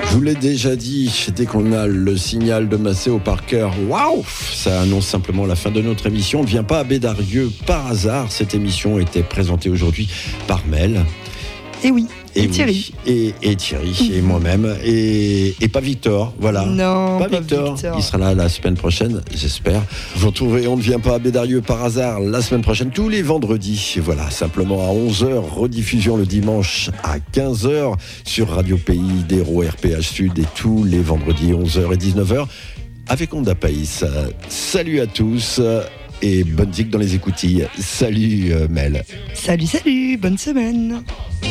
Je vous l'ai déjà dit, dès qu'on a le signal de Maceo Parker, waouh, ça annonce simplement la fin de notre émission. On ne vient pas à Bédarieux par hasard. Cette émission était présentée aujourd'hui par Mel. Et oui, et oui, Thierry. Et Thierry, et moi-même, et pas Victor, voilà. Non, pas Victor. Il sera là la semaine prochaine, j'espère. Vous retrouverez On ne vient pas à Bédarieux par hasard la semaine prochaine, tous les vendredis. Voilà, simplement à 11h, rediffusion le dimanche à 15h sur Radio Pays d'Hérault, RPH Sud, et tous les vendredis 11h et 19h avec Onda País. Salut à tous et bonne zik dans les écoutilles. Salut Mel. Salut, bonne semaine.